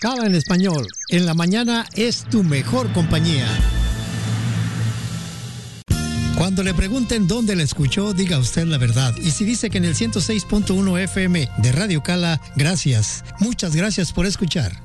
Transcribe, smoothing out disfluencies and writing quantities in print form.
Cala en español. En la mañana es tu mejor compañía. Cuando le pregunten dónde la escuchó, diga usted la verdad. Y si dice que en el 106.1 FM de Radio Cala, gracias. Muchas gracias por escuchar.